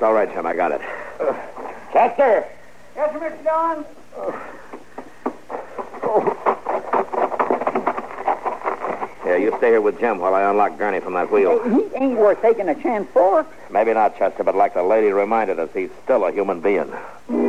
all right, Jim. I got it. Chester! Yes, Mr. Don? Yeah, you stay here with Jim while I unlock Gurney from that wheel. He ain't worth taking a chance for. Maybe not, Chester, but like the lady reminded us, he's still a human being.